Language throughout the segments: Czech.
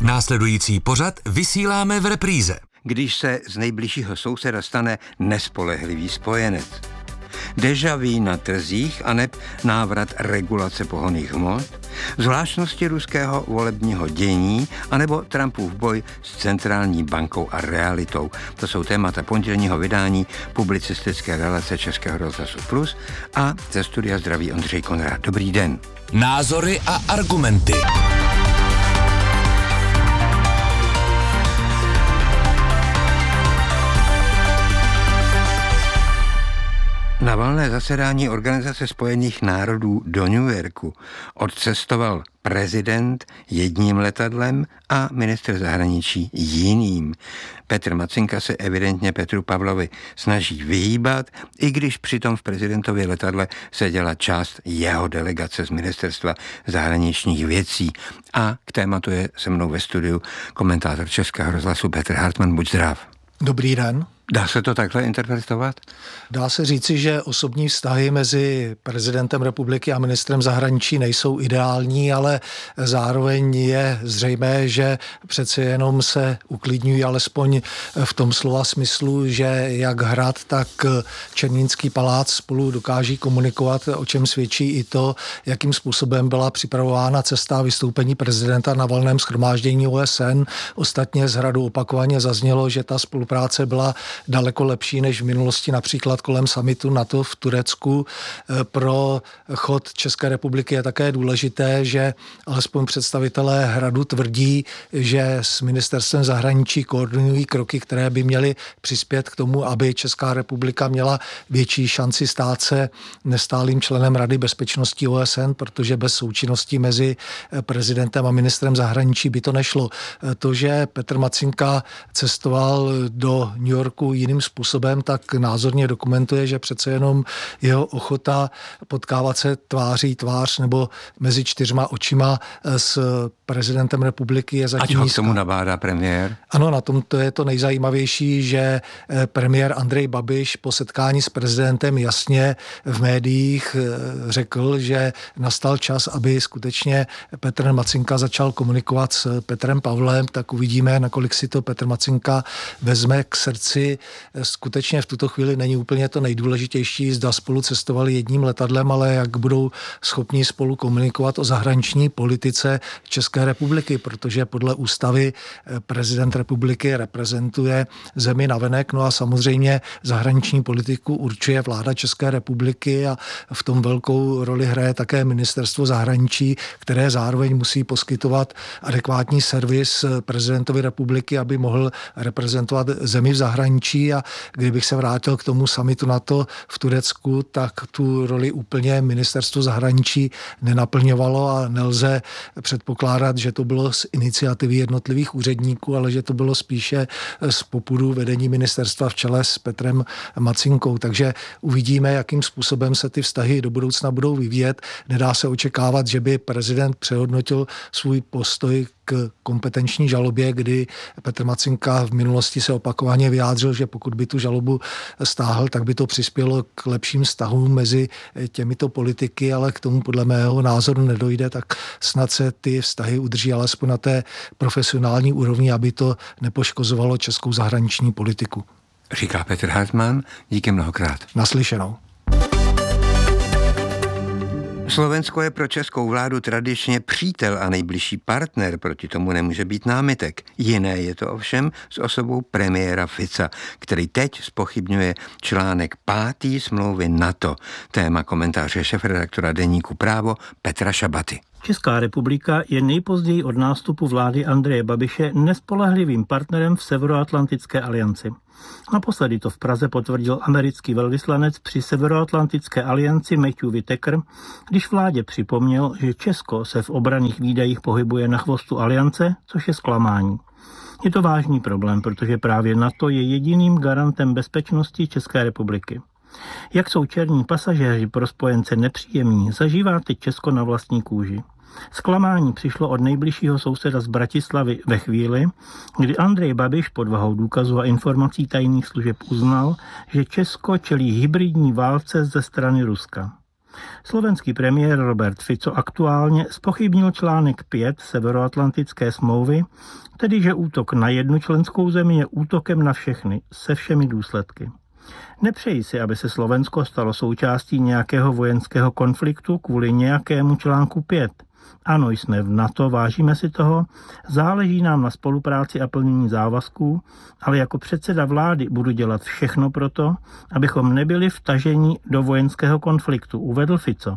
Následující pořad vysíláme v repríze. Když se z nejbližšího souseda stane nespolehlivý spojenec. Déjà vu na trzích aneb návrat regulace pohonných hmot, zvláštnosti ruského volebního dění anebo Trumpův boj s centrální bankou a realitou. To jsou témata pondělního vydání publicistické relace Českého rozhlasu Plus a ze studia zdraví Ondřej Konrád. Dobrý den. Názory a argumenty. Na valné zasedání Organizace spojených národů do New Yorku odcestoval prezident jedním letadlem a ministr zahraničí jiným. Petr Macinka se evidentně Petru Pavlovi snaží vyhýbat, i když přitom v prezidentově letadle seděla část jeho delegace z ministerstva zahraničních věcí. A k tématu je se mnou ve studiu komentátor Českého rozhlasu Petr Hartmann. Buď zdrav. Dobrý den. Dá se to takhle interpretovat? Dá se říci, že osobní vztahy mezi prezidentem republiky a ministrem zahraničí nejsou ideální, ale zároveň je zřejmé, že přece jenom se uklidňují alespoň v tom slova smyslu, že jak hrad, tak Černínský palác spolu dokáží komunikovat, o čem svědčí i to, jakým způsobem byla připravována cesta a vystoupení prezidenta na valném shromáždění OSN. Ostatně z hradu opakovaně zaznělo, že ta spolupráce byla daleko lepší než v minulosti, například kolem summitu NATO v Turecku. Pro chod České republiky je také důležité, že alespoň představitelé hradu tvrdí, že s ministerstvem zahraničí koordinují kroky, které by měly přispět k tomu, aby Česká republika měla větší šanci stát se nestálým členem Rady bezpečnosti OSN, protože bez součinnosti mezi prezidentem a ministrem zahraničí by to nešlo. To, že Petr Macinka cestoval do New Yorku jiným způsobem, tak názorně dokumentuje, že přece jenom jeho ochota potkávat se tváří tvář nebo mezi čtyřma očima s prezidentem republiky je zatím nízká. Ať ho k tomu nabádá premiér? Ano, na tom to je to nejzajímavější, že premiér Andrej Babiš po setkání s prezidentem jasně v médiích řekl, že nastal čas, aby skutečně Petr Macinka začal komunikovat s Petrem Pavlem, tak uvidíme, nakolik si to Petr Macinka vezme k srdci. Skutečně v tuto chvíli není úplně to nejdůležitější, zda spolu cestovali jedním letadlem, ale jak budou schopni spolu komunikovat o zahraniční politice České republiky, protože podle ústavy prezident republiky reprezentuje zemi navenek, no a samozřejmě zahraniční politiku určuje vláda České republiky a v tom velkou roli hraje také ministerstvo zahraničí, které zároveň musí poskytovat adekvátní servis prezidentovi republiky, aby mohl reprezentovat zemi v zahraničí. A kdybych se vrátil k tomu summitu NATO v Turecku, tak tu roli úplně ministerstvo zahraničí nenaplňovalo a nelze předpokládat, že to bylo z iniciativy jednotlivých úředníků, ale že to bylo spíše z popudu vedení ministerstva v čele s Petrem Macinkou. Takže uvidíme, jakým způsobem se ty vztahy do budoucna budou vyvíjet. Nedá se očekávat, že by prezident přehodnotil svůj postoj k kompetenční žalobě, kdy Petr Macinka v minulosti se opakovaně vyjádřil, že pokud by tu žalobu stáhl, tak by to přispělo k lepším vztahům mezi těmito politiky, ale k tomu podle mého názoru nedojde, tak snad se ty vztahy udrží alespoň na té profesionální úrovni, aby to nepoškozovalo českou zahraniční politiku. Říká Petr Hartmann, díky mnohokrát. Naslyšenou. Slovensko je pro českou vládu tradičně přítel a nejbližší partner, proti tomu nemůže být námitek. Jiné je to ovšem s osobou premiéra Fica, který teď zpochybňuje článek 5. smlouvy NATO. Téma komentáře šéfredaktora deníku Právo Petra Šabaty. Česká republika je nejpozději od nástupu vlády Andreje Babiše nespolehlivým partnerem v Severoatlantické alianci. Naposledy to v Praze potvrdil americký velvyslanec při Severoatlantické alianci Matthew Whitaker, když vládě připomněl, že Česko se v obranných výdajích pohybuje na chvostu aliance, což je zklamání. Je to vážný problém, protože právě NATO je jediným garantem bezpečnosti České republiky. Jak jsou černí pasažéři pro spojence nepříjemní, zažívá teď Česko na vlastní kůži. Zklamání přišlo od nejbližšího souseda z Bratislavy ve chvíli, kdy Andrej Babiš pod vahou důkazů a informací tajných služeb uznal, že Česko čelí hybridní válce ze strany Ruska. Slovenský premiér Robert Fico aktuálně zpochybnil článek 5 Severoatlantické smlouvy, tedy že útok na jednu členskou zemi je útokem na všechny, se všemi důsledky. Nepřeji si, aby se Slovensko stalo součástí nějakého vojenského konfliktu kvůli nějakému článku 5. Ano, jsme v NATO, vážíme si toho, záleží nám na spolupráci a plnění závazků, ale jako předseda vlády budu dělat všechno proto, abychom nebyli vtaženi do vojenského konfliktu, uvedl Fico.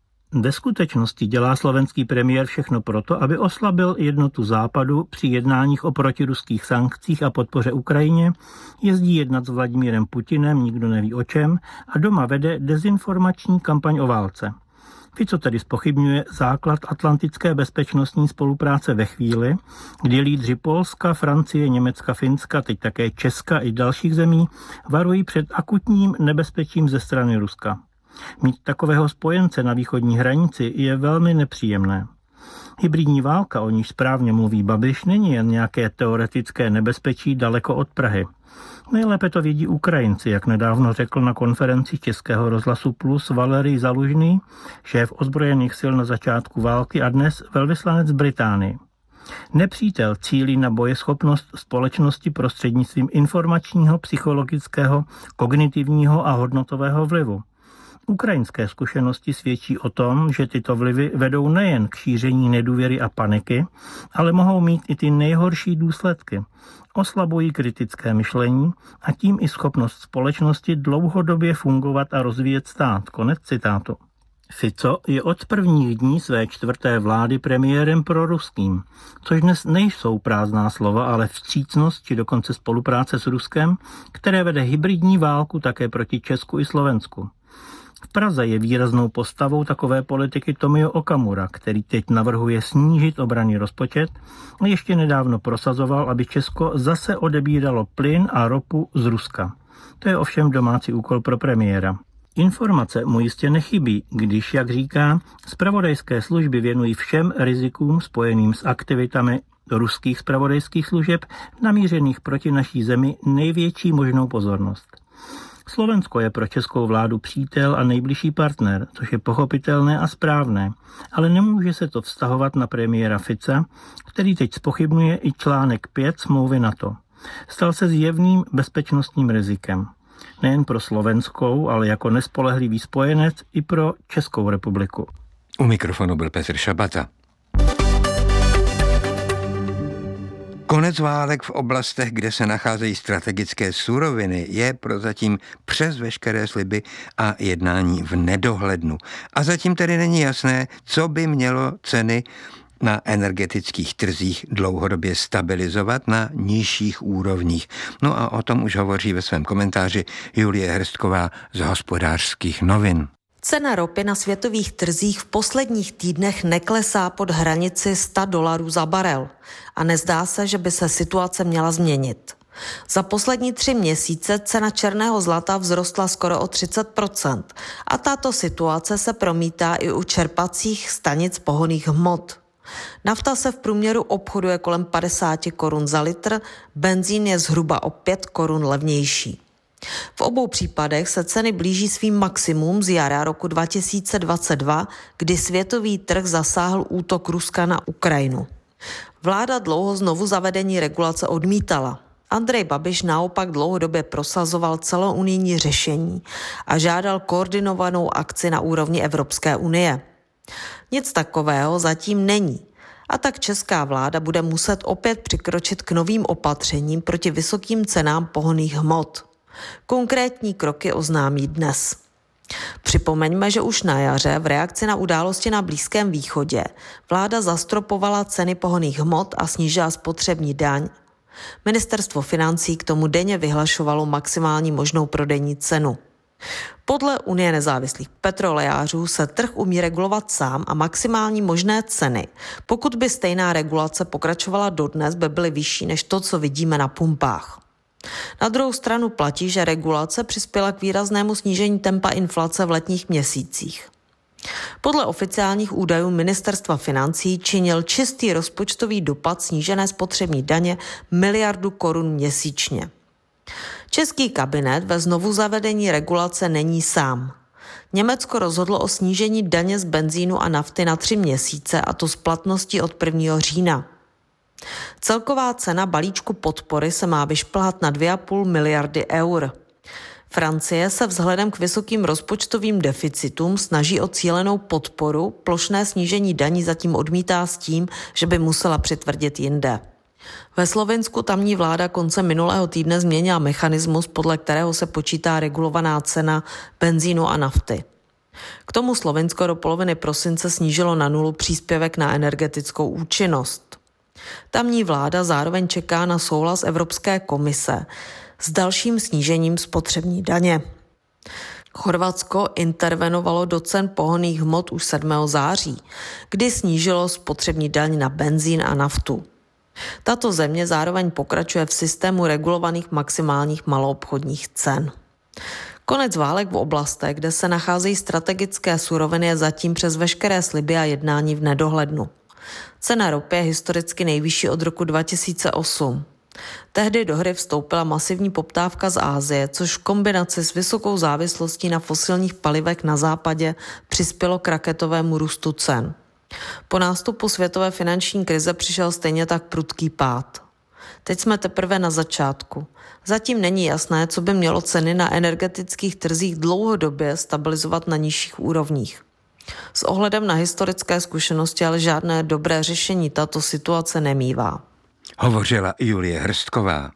Ve skutečnosti dělá slovenský premiér všechno proto, aby oslabil jednotu Západu při jednáních o protiruských sankcích a podpoře Ukrajině, jezdí jednat s Vladimírem Putinem, nikdo neví o čem, a doma vede dezinformační kampaň o válce. Fico tedy zpochybňuje základ atlantické bezpečnostní spolupráce ve chvíli, kdy lídři Polska, Francie, Německa, Finska, teď také Česka i dalších zemí varují před akutním nebezpečím ze strany Ruska. Mít takového spojence na východní hranici je velmi nepříjemné. Hybridní válka, o níž správně mluví Babiš, není jen nějaké teoretické nebezpečí daleko od Prahy. Nejlépe to vědí Ukrajinci, jak nedávno řekl na konferenci Českého rozhlasu Plus Valerij Zalužný, šéf ozbrojených sil na začátku války a dnes velvyslanec Británii. Nepřítel cílí na bojeschopnost společnosti prostřednictvím informačního, psychologického, kognitivního a hodnotového vlivu. Ukrajinské zkušenosti svědčí o tom, že tyto vlivy vedou nejen k šíření nedůvěry a paniky, ale mohou mít i ty nejhorší důsledky. Oslabují kritické myšlení a tím i schopnost společnosti dlouhodobě fungovat a rozvíjet stát. Konec citátu. Fico je od prvních dní své čtvrté vlády premiérem proruským, což dnes nejsou prázdná slova, ale vstřícnost či dokonce spolupráce s Ruskem, které vede hybridní válku také proti Česku i Slovensku. V Praze je výraznou postavou takové politiky Tomio Okamura, který teď navrhuje snížit obranný rozpočet a ještě nedávno prosazoval, aby Česko zase odebíralo plyn a ropu z Ruska. To je ovšem domácí úkol pro premiéra. Informace mu jistě nechybí, když, jak říká, zpravodajské služby věnují všem rizikům spojeným s aktivitami ruských zpravodajských služeb namířených proti naší zemi největší možnou pozornost. Slovensko je pro českou vládu přítel a nejbližší partner, což je pochopitelné a správné, ale nemůže se to vztahovat na premiéra Fica, který teď zpochybňuje i článek 5 smlouvy NATO. Stal se zjevným bezpečnostním rizikem. Nejen pro slovenskou, ale jako nespolehlivý spojenec i pro Českou republiku. U mikrofonu byl Petr Šabata. Konec válek v oblastech, kde se nacházejí strategické suroviny, je prozatím přes veškeré sliby a jednání v nedohlednu. A zatím tedy není jasné, co by mělo ceny na energetických trzích dlouhodobě stabilizovat na nižších úrovních. No a o tom už hovoří ve svém komentáři Julie Hrstková z Hospodářských novin. Cena ropy na světových trzích v posledních týdnech neklesá pod hranici $100 za barel a nezdá se, že by se situace měla změnit. Za poslední 3 měsíce cena černého zlata vzrostla skoro o 30% a tato situace se promítá i u čerpacích stanic pohonných hmot. Nafta se v průměru obchoduje kolem 50 korun za litr, benzín je zhruba o 5 korun levnější. V obou případech se ceny blíží svým maximum z jara roku 2022, kdy světový trh zasáhl útok Ruska na Ukrajinu. Vláda dlouho znovu zavedení regulace odmítala. Andrej Babiš naopak dlouhodobě prosazoval celounijní řešení a žádal koordinovanou akci na úrovni Evropské unie. Nic takového zatím není. A tak česká vláda bude muset opět přikročit k novým opatřením proti vysokým cenám pohonných hmot. Konkrétní kroky oznámí dnes. Připomeňme, že už na jaře v reakci na události na Blízkém východě vláda zastropovala ceny pohonných hmot a snížila spotřební daň. Ministerstvo financí k tomu denně vyhlašovalo maximální možnou prodejní cenu. Podle Unie nezávislých petrolejářů se trh umí regulovat sám a maximální možné ceny, pokud by stejná regulace pokračovala dodnes, by byly vyšší než to, co vidíme na pumpách. Na druhou stranu platí, že regulace přispěla k výraznému snížení tempa inflace v letních měsících. Podle oficiálních údajů Ministerstva financí činil čistý rozpočtový dopad snížené spotřební daně 1 miliardu korun měsíčně. Český kabinet ve znovu zavedení regulace není sám. Německo rozhodlo o snížení daně z benzínu a nafty na 3 měsíce, a to s platností od 1. října. Celková cena balíčku podpory se má vyšplhat na 2,5 miliardy eur. Francie se vzhledem k vysokým rozpočtovým deficitům snaží o cílenou podporu, plošné snížení daní zatím odmítá s tím, že by musela přitvrdit jinde. Ve Slovinsku tamní vláda koncem minulého týdne změnila mechanismus, podle kterého se počítá regulovaná cena benzínu a nafty. K tomu Slovinsko do poloviny prosince snížilo na 0 příspěvek na energetickou účinnost. Tamní vláda zároveň čeká na souhlas Evropské komise s dalším snížením spotřební daně. Chorvatsko intervenovalo do cen pohonných hmot už 7. září, kdy snížilo spotřební daň na benzín a naftu. Tato země zároveň pokračuje v systému regulovaných maximálních maloobchodních cen. Konec válek v oblastech, kde se nacházejí strategické suroviny, je zatím přes veškeré sliby a jednání v nedohlednu. Cena ropy je historicky nejvyšší od roku 2008. Tehdy do hry vstoupila masivní poptávka z Asie, což v kombinaci s vysokou závislostí na fosilních palivech na západě přispělo k raketovému růstu cen. Po nástupu světové finanční krize přišel stejně tak prudký pád. Teď jsme teprve na začátku. Zatím není jasné, co by mělo ceny na energetických trzích dlouhodobě stabilizovat na nižších úrovních. S ohledem na historické zkušenosti ale žádné dobré řešení tato situace nemívá. Hovořila Julie Hrstková.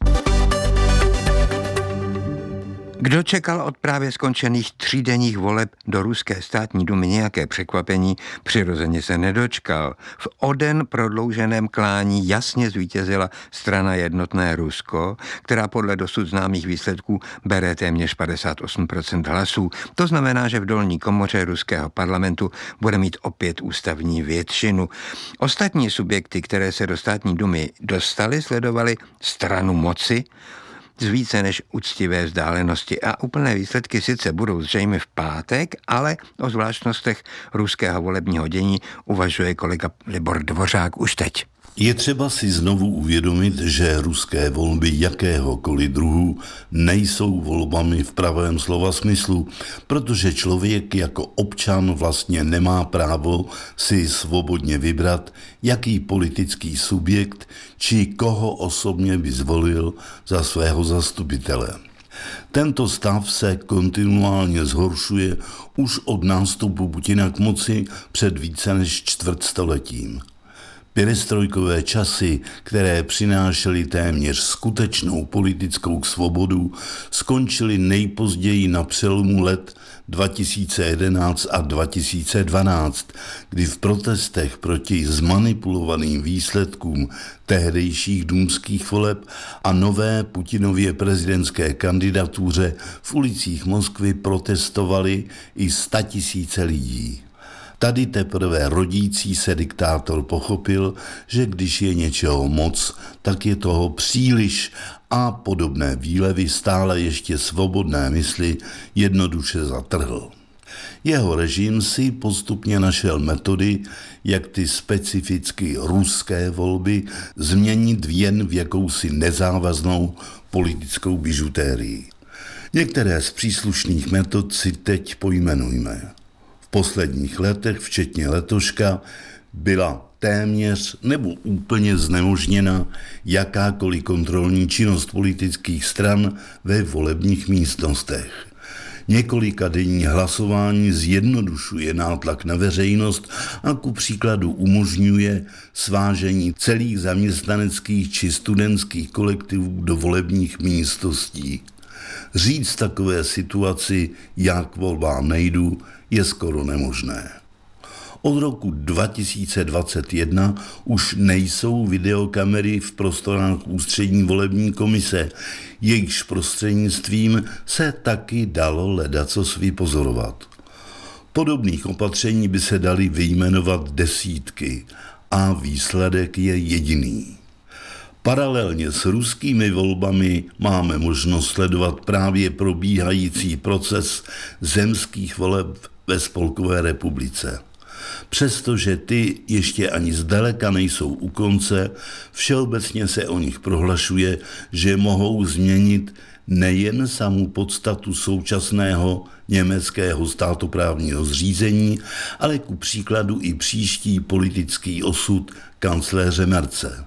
Kdo čekal od právě skončených 3denních voleb do ruské státní dumy nějaké překvapení, přirozeně se nedočkal. V o den prodlouženém klání jasně zvítězila strana Jednotné Rusko, která podle dosud známých výsledků bere téměř 58% hlasů. To znamená, že v dolní komoře ruského parlamentu bude mít opět ústavní většinu. Ostatní subjekty, které se do státní dumy dostaly, sledovaly stranu moci z více než úctivé vzdálenosti a úplné výsledky sice budou zřejmě v pátek, ale o zvláštnostech ruského volebního dění uvažuje kolega Libor Dvořák už teď. Je třeba si znovu uvědomit, že ruské volby jakéhokoliv druhu nejsou volbami v pravém slova smyslu, protože člověk jako občan vlastně nemá právo si svobodně vybrat, jaký politický subjekt či koho osobně by zvolil za svého zastupitele. Tento stav se kontinuálně zhoršuje už od nástupu Putina k moci před více než čtvrtstoletím. Perestrojkové časy, které přinášely téměř skutečnou politickou svobodu, skončily nejpozději na přelomu let 2011 a 2012, kdy v protestech proti zmanipulovaným výsledkům tehdejších důmských voleb a nové Putinově prezidentské kandidatuře v ulicích Moskvy protestovali i 100 000 lidí. Tady teprve rodící se diktátor pochopil, že když je něčeho moc, tak je toho příliš a podobné výlevy stále ještě svobodné mysli jednoduše zatrhl. Jeho režim si postupně našel metody, jak ty specificky ruské volby změnit jen v jakousi nezávaznou politickou bižutérii. Některé z příslušných metod si teď pojmenujme. V posledních letech, včetně letoška, byla téměř nebo úplně znemožněna jakákoliv kontrolní činnost politických stran ve volebních místnostech. Několikadenní hlasování zjednodušuje nátlak na veřejnost a ku příkladu umožňuje svážení celých zaměstnaneckých či studentských kolektivů do volebních místností. Říct takové situaci, jak volbám nejdu, je skoro nemožné. Od roku 2021 už nejsou videokamery v prostorách ústřední volební komise, jejichž prostřednictvím se taky dalo ledacos vypozorovat. Podobných opatření by se daly vyjmenovat desítky a výsledek je jediný. Paralelně s ruskými volbami máme možnost sledovat právě probíhající proces zemských voleb ve Spolkové republice. Přestože ty ještě ani zdaleka nejsou u konce, všeobecně se o nich prohlašuje, že mohou změnit nejen samu podstatu současného německého státoprávního zřízení, ale ku příkladu i příští politický osud kancléře Merze.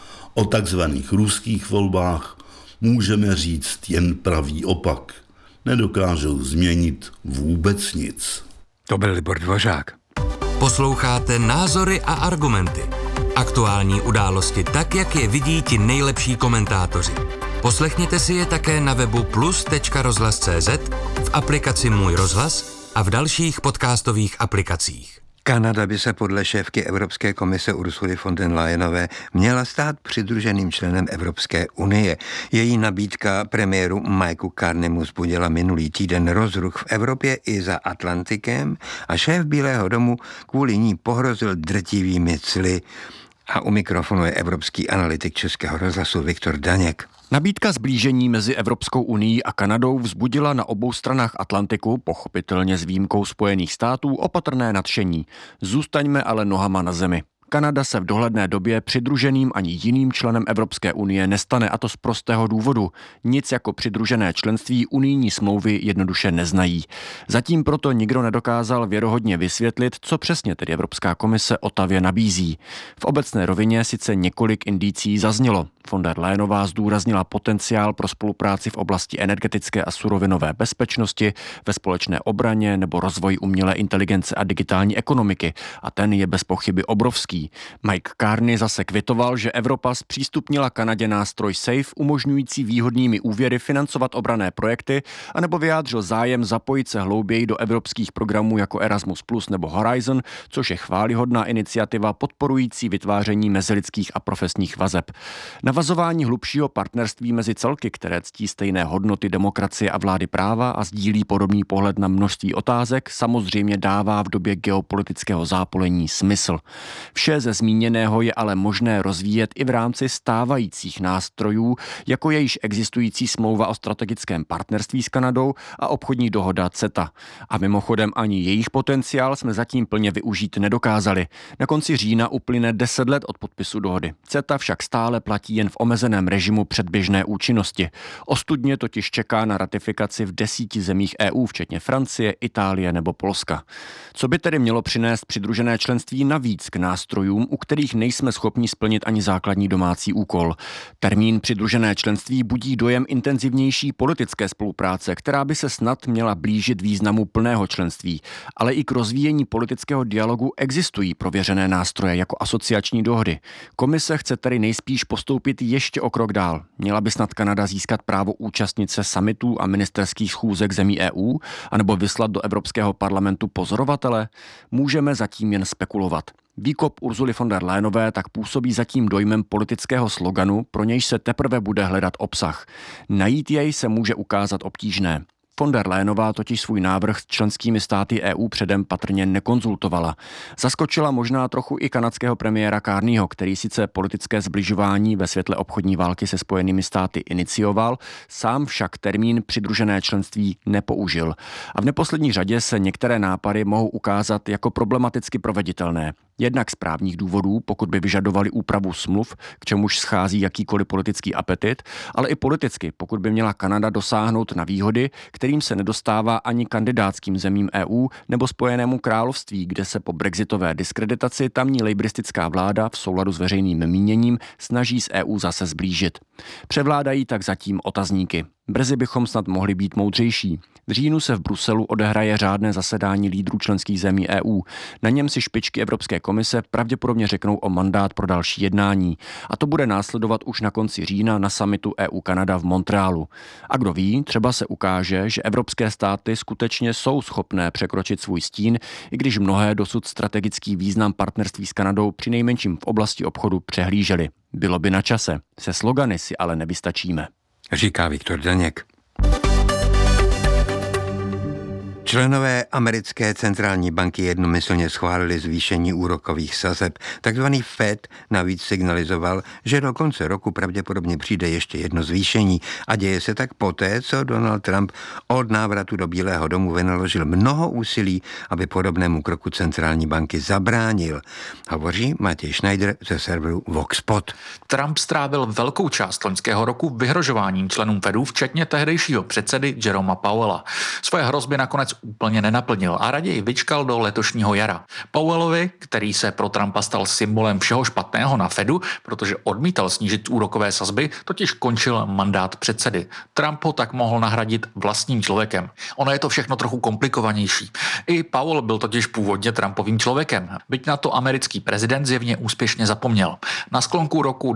O takzvaných ruských volbách můžeme říct jen pravý opak. Nedokážou změnit vůbec nic. To byl Libor Dvořák. Posloucháte Názory a argumenty. Aktuální události tak, jak je vidí ti nejlepší komentátoři. Poslechněte si je také na webu plus.rozhlas.cz, v aplikaci Můj rozhlas a v dalších podcastových aplikacích. Kanada by se podle šéfky Evropské komise Ursuly von der Leyenové měla stát přidruženým členem Evropské unie. Její nabídka premiéru Mikeu Carneymu vzbudila minulý týden rozruch v Evropě i za Atlantikem a šéf Bílého domu kvůli ní pohrozil drtivými cly. A u mikrofonu je evropský analytik Českého rozhlasu Viktor Daněk. Nabídka sblížení mezi Evropskou unií a Kanadou vzbudila na obou stranách Atlantiku, pochopitelně s výjimkou Spojených států, opatrné nadšení. Zůstaňme ale nohama na zemi. Kanada se v dohledné době přidruženým ani jiným členem Evropské unie nestane, a to z prostého důvodu. Nic jako přidružené členství unijní smlouvy jednoduše neznají. Zatím proto nikdo nedokázal věrohodně vysvětlit, co přesně tedy Evropská komise Otavě nabízí. V obecné rovině sice několik indicí zaznělo. Von der Leyenová zdůraznila potenciál pro spolupráci v oblasti energetické a surovinové bezpečnosti, ve společné obraně nebo rozvoji umělé inteligence a digitální ekonomiky. A ten je bez pochyby obrovský. Mike Carney zase kvitoval, že Evropa zpřístupnila Kanadě nástroj SAFE, umožňující výhodnými úvěry financovat obranné projekty, anebo vyjádřil zájem zapojit se hlouběji do evropských programů jako Erasmus Plus nebo Horizon, což je chvályhodná iniciativa podporující vytváření mezilidských a profesních vazeb. Navazování hlubšího partnerství mezi celky, které ctí stejné hodnoty demokracie a vlády práva a sdílí podobný pohled na množství otázek, samozřejmě dává v době geopolitického zápolení smysl. Vše ze zmíněného je ale možné rozvíjet i v rámci stávajících nástrojů, jako je již existující smlouva o strategickém partnerství s Kanadou a obchodní dohoda CETA. A mimochodem ani jejich potenciál jsme zatím plně využít nedokázali. Na konci října uplyne 10 let od podpisu dohody. CETA však stále platí jen v omezeném režimu předběžné účinnosti. Ostudně totiž čeká na ratifikaci v 10 zemích EU, včetně Francie, Itálie nebo Polska. Co by tedy mělo přinést přidružené členství navíc k nástrojům, u kterých nejsme schopni splnit ani základní domácí úkol? Termín přidružené členství budí dojem intenzivnější politické spolupráce, která by se snad měla blížit významu plného členství, ale i k rozvíjení politického dialogu existují prověřené nástroje jako asociační dohody. Komise chce tedy nejspíš postoupit ještě o krok dál. Měla by snad Kanada získat právo účastnit se summitů a ministerských schůzek zemí EU, anebo vyslat do Evropského parlamentu pozorovatele? Můžeme zatím jen spekulovat. Výkop Ursuly von der Leyenové tak působí zatím dojmem politického sloganu, pro nějž se teprve bude hledat obsah. Najít jej se může ukázat obtížné. Von der Leyenová totiž svůj návrh s členskými státy EU předem patrně nekonzultovala. Zaskočila možná trochu i kanadského premiéra Carneyho, který sice politické sbližování ve světle obchodní války se Spojenými státy inicioval, sám však termín přidružené členství nepoužil. A v neposlední řadě se některé nápady mohou ukázat jako problematicky proveditelné. Jednak z právních důvodů, pokud by vyžadovali úpravu smluv, k čemuž schází jakýkoliv politický apetit, ale i politicky, pokud by měla Kanada dosáhnout na výhody, kterým se nedostává ani kandidátským zemím EU nebo Spojenému království, kde se po brexitové diskreditaci tamní lejbristická vláda v souladu s veřejným míněním snaží s EU zase zblížit. Převládají tak zatím otazníky. Brzy bychom snad mohli být moudřejší. V říjnu se v Bruselu odehraje řádné zasedání lídrů členských zemí EU. Na něm si špičky Evropské komise pravděpodobně řeknou o mandát pro další jednání. A to bude následovat už na konci října na summitu EU-Kanada v Montrealu. A kdo ví, třeba se ukáže, že evropské státy skutečně jsou schopné překročit svůj stín, i když mnohé dosud strategický význam partnerství s Kanadou přinejmenším v oblasti obchodu přehlíželi. Bylo by na čase. Se slogany si ale nevystačíme. Říká Viktor Daněk. Členové americké centrální banky jednomyslně schválili zvýšení úrokových sazeb. Takzvaný Fed navíc signalizoval, že do konce roku pravděpodobně přijde ještě jedno zvýšení a děje se tak poté, co Donald Trump od návratu do Bílého domu vynaložil mnoho úsilí, aby podobnému kroku centrální banky zabránil. Hovoří Matěj Schneider ze serveru Voxpot. Trump strávil velkou část loňského roku vyhrožováním členům Fedu, včetně tehdejšího předsedy Jeroma Powella. Svoje hrozby nakonec úplně nenaplnil a raději vyčkal do letošního jara. Powellovi, který se pro Trumpa stal symbolem všeho špatného na Fedu, protože odmítal snížit úrokové sazby, totiž končil mandát předsedy. Trump ho tak mohl nahradit vlastním člověkem. Ono je to všechno trochu komplikovanější. I Powell byl totiž původně Trumpovým člověkem, byť na to americký prezident zjevně úspěšně zapomněl. Na sklonku roku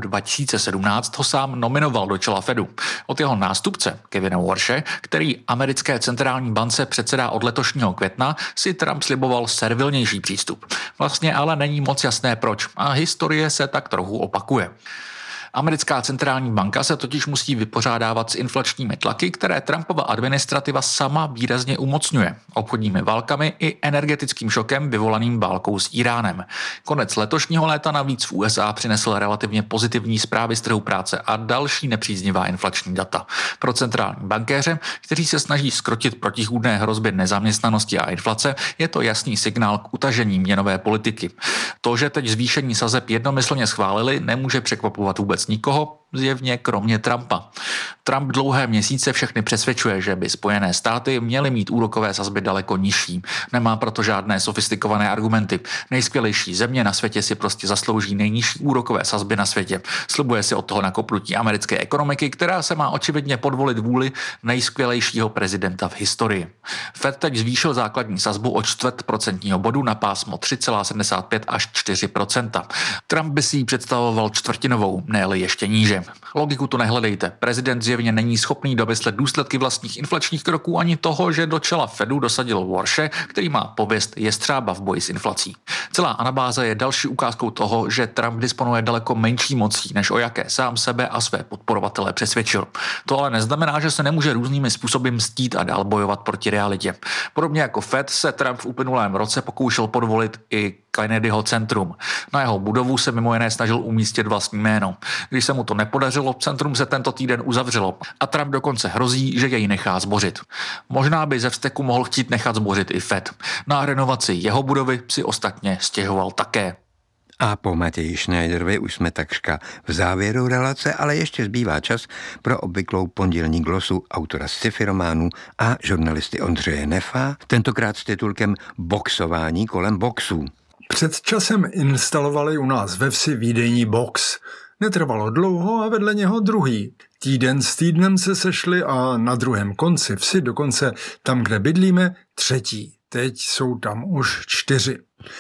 2017 ho sám nominoval do čela Fedu. Od jeho nástupce, Kevina Warshe, který americké centrální bance předsedá od letošního května, si Trump sliboval servilnější přístup. Vlastně ale není moc jasné proč a historie se tak trochu opakuje. Americká centrální banka se totiž musí vypořádávat s inflačními tlaky, které Trumpova administrativa sama výrazně umocňuje. Obchodními válkami i energetickým šokem vyvolaným válkou s Iránem. Konec letošního léta navíc v USA přinesl relativně pozitivní zprávy z trhu práce a další nepříznivá inflační data. Pro centrální bankéře, kteří se snaží zkrotit protichůdné hrozby nezaměstnanosti a inflace, je to jasný signál k utažení měnové politiky. To, že teď zvýšení sazeb jednomyslně schválili, nemůže překvapovat vůbec nikoho, zjevně kromě Trumpa. Trump dlouhé měsíce všechny přesvědčuje, že by Spojené státy měly mít úrokové sazby daleko nižší. Nemá proto žádné sofistikované argumenty. Nejskvělejší země na světě si prostě zaslouží nejnižší úrokové sazby na světě. Slibuje si od toho nakopnutí americké ekonomiky, která se má očividně podvolit vůli nejskvělejšího prezidenta v historii. Fed teď zvýšil základní sazbu o 0,25% bodu na pásmo 3,75 až 4%. Trump by si ji představoval čtvrtinovou, ne-li ještě níže. Logiku tu nehledejte. Prezident zjevně není schopný domyslet důsledky vlastních inflačních kroků ani toho, že do čela Fedu dosadil Warshe, který má pověst jestřába v boji s inflací. Celá anabáze je další ukázkou toho, že Trump disponuje daleko menší mocí, než o jaké sám sebe a své podporovatele přesvědčil. To ale neznamená, že se nemůže různými způsoby mstít a dál bojovat proti realitě. Podobně jako Fed se Trump v uplynulém roce pokoušel podvolit i Kennedyho centrum. Na jeho budovu se mimo jiné snažil umístit vlastní jméno. Když se mu to nepodařilo, centrum se tento týden uzavřelo a Trump dokonce hrozí, že jej nechá zbořit. Možná by ze vzteku mohl chtít nechat zbořit i Fed. Na renovaci jeho budovy si ostatně stěžoval také. A po Matěji Schneiderovi už jsme takřka v závěru relace, ale ještě zbývá čas pro obvyklou pondělní glosu autora sci-fi románů a žurnalisty Ondřeje Nefa, tentokrát s titulkem Boxování kolem boxů. Před časem instalovali u nás ve vsi výdejní box. Netrvalo dlouho a vedle něho druhý. Týden s týdnem se sešli a na druhém konci vsi, dokonce tam, kde bydlíme, třetí. Teď jsou tam už 4.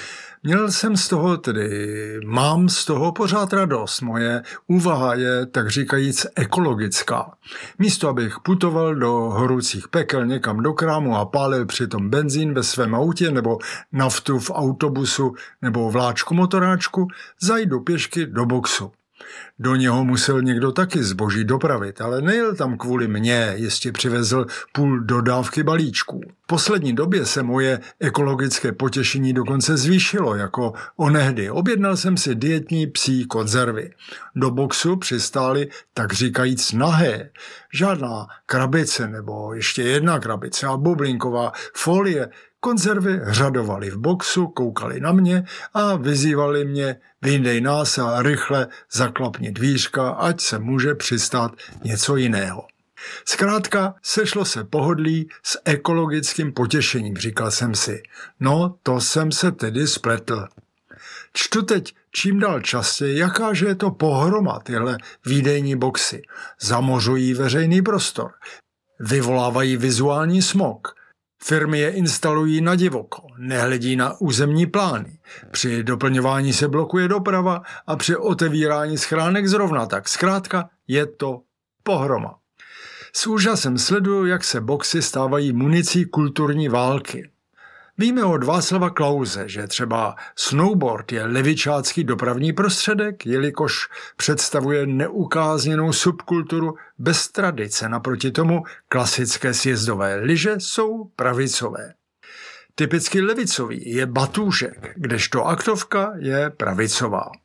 Mám z toho pořád radost. Moje úvaha je, tak říkajíc, ekologická. Místo, abych putoval do horúcích pekel někam do krámu a pálil přitom benzín ve svém autě nebo naftu v autobusu nebo vláčku motoráčku, zajdu pěšky do boxu. Do něho musel někdo taky zboží dopravit, ale nejel tam kvůli mně, jistě přivezl půl dodávky balíčků. V poslední době se moje ekologické potěšení dokonce zvýšilo, jako onehdy. Objednal jsem si dietní psí konzervy. Do boxu přistály, tak říkajíc, nahé. Žádná krabice nebo ještě jedna krabice a bublinková folie. Konzervy řadovali v boxu, koukali na mě a vyzývali mě, vyndej nás a rychle zaklapni dvířka, ať se může přistát něco jiného. Zkrátka sešlo se pohodlí s ekologickým potěšením, říkal jsem si. No, to jsem se tedy spletl. Čtu teď čím dál častěji, jakáže je to pohroma tyhle výdejní boxy. Zamořují veřejný prostor, vyvolávají vizuální smog. Firmy je instalují na divoko, nehledí na územní plány. Při doplňování se blokuje doprava a při otevírání schránek zrovna tak. Zkrátka je to pohroma. S úžasem sleduju, jak se boxy stávají municí kulturní války. Víme od Václava Klause, že třeba snowboard je levičácký dopravní prostředek, jelikož představuje neukázněnou subkulturu bez tradice. Naproti tomu klasické sjezdové lyže jsou pravicové. Typicky levicový je batůžek, kdežto aktovka je pravicová.